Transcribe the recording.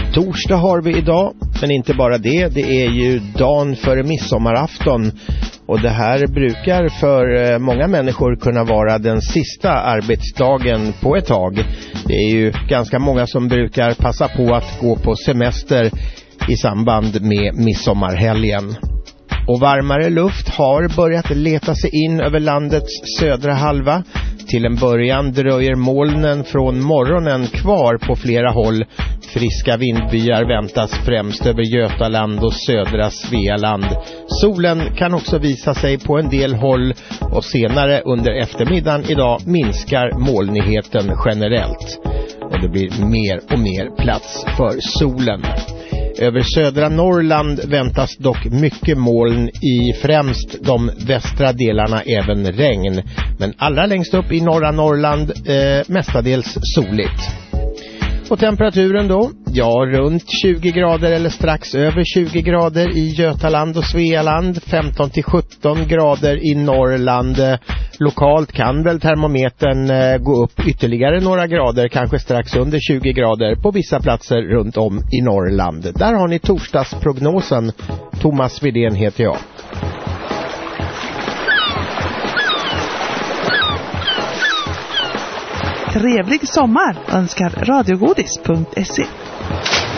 Torsdag har vi idag, men inte bara det. Det är ju dagen före midsommarafton. Och det här brukar för många människor kunna vara den sista arbetsdagen på ett tag. Det är ju ganska många som brukar passa på att gå på semester i samband med midsommarhelgen. Och varmare luft har börjat leta sig in över landets södra halva. Till en början dröjer molnen från morgonen kvar på flera håll. Friska vindbyar väntas främst över Götaland och södra Svealand. Solen kan också visa sig på en del håll och senare under eftermiddagen idag minskar molnigheten generellt. Och det blir mer och mer plats för solen. Över södra Norrland väntas dock mycket moln, i främst de västra delarna även regn. Men allra längst upp i norra Norrland mestadels soligt. Och temperaturen då? Ja, runt 20 grader eller strax över 20 grader i Götaland och Svealand. 15 till 17 grader i Norrland. Lokalt kan väl termometern gå upp ytterligare några grader, kanske strax under 20 grader på vissa platser runt om i Norrland. Där har ni torsdagsprognosen. Thomas Widén heter jag. Trevlig sommar önskar radiogodis.se.